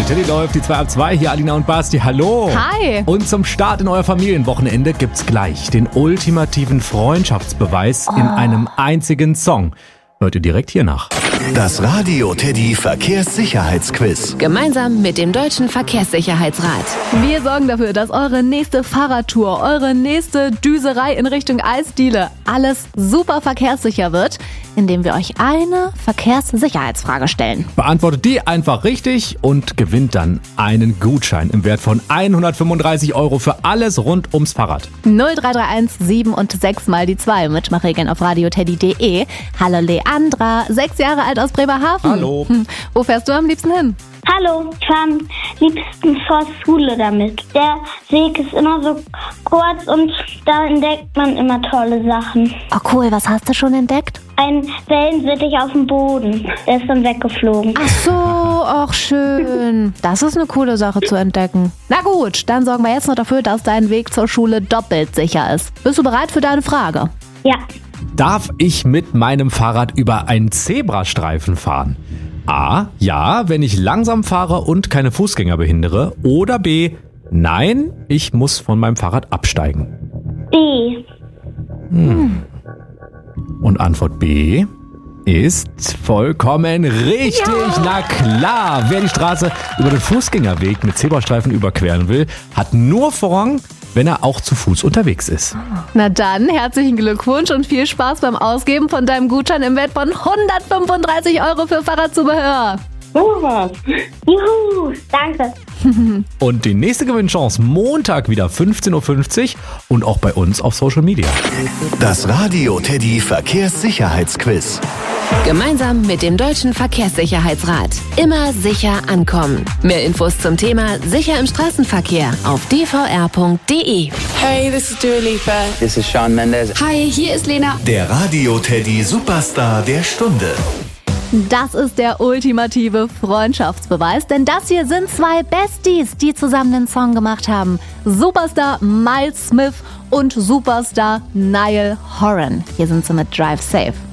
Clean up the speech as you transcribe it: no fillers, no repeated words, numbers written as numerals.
Teddy läuft, die 2 ab 2. Hier Alina und Basti. Hallo. Hi. Und zum Start in euer Familienwochenende gibt's gleich den ultimativen Freundschaftsbeweis in einem einzigen Song. Hört ihr direkt hier nach. Das Radio Teddy Verkehrssicherheitsquiz. Gemeinsam mit dem Deutschen Verkehrssicherheitsrat. Wir sorgen dafür, dass eure nächste Fahrradtour, eure nächste Düserei in Richtung Eisdiele alles super verkehrssicher wird, indem wir euch eine Verkehrssicherheitsfrage stellen. Beantwortet die einfach richtig und gewinnt dann einen Gutschein im Wert von 135 € für alles rund ums Fahrrad. 0331 7 und 6 mal die 2. Mitmachregeln auf radioteddy.de. Hallo Leandra, 6 Jahre alt aus Bremerhaven. Hallo. Wo fährst du am liebsten hin? Hallo, ich fahre am liebsten zur Schule damit. Der Weg ist immer so kurz und da entdeckt man immer tolle Sachen. Oh cool, was hast du schon entdeckt? Ein Wellensittich auf dem Boden, der ist dann weggeflogen. Ach so, ach schön. Das ist eine coole Sache zu entdecken. Na gut, dann sorgen wir jetzt noch dafür, dass dein Weg zur Schule doppelt sicher ist. Bist du bereit für deine Frage? Ja, Darf ich mit meinem Fahrrad über einen Zebrastreifen fahren? A. Ja, wenn ich langsam fahre und keine Fußgänger behindere. Oder B. Nein, ich muss von meinem Fahrrad absteigen. B. Und Antwort B ist vollkommen richtig. Ja. Na klar, wer die Straße über den Fußgängerweg mit Zebrastreifen überqueren will, hat nur Vorrang, wenn er auch zu Fuß unterwegs ist. Na dann, herzlichen Glückwunsch und viel Spaß beim Ausgeben von deinem Gutschein im Wert von 135 € für Fahrradzubehör. Was? Juhu, danke. Und die nächste Gewinnchance Montag wieder 15:50 Uhr und auch bei uns auf Social Media. Das Radio Teddy Verkehrssicherheitsquiz. Gemeinsam mit dem Deutschen Verkehrssicherheitsrat. Immer sicher ankommen. Mehr Infos zum Thema Sicher im Straßenverkehr auf dvr.de. Hey, this is Dua Lipa. This is Shawn Mendes. Hi, hier ist Lena. Der Radio Teddy Superstar der Stunde. Das ist der ultimative Freundschaftsbeweis, denn das hier sind 2 Besties, die zusammen den Song gemacht haben. Superstar Miles Smith und Superstar Niall Horan. Hier sind sie mit Drive Safe.